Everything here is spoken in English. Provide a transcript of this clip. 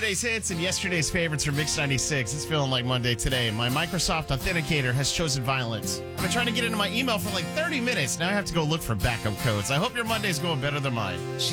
Today's hits and yesterday's favorites from Mix 96. It's feeling like Monday today. My Microsoft Authenticator has chosen violence. I've been trying to get into my email for like 30 minutes. Now I have to go look for backup codes. I hope your Monday's going better than mine.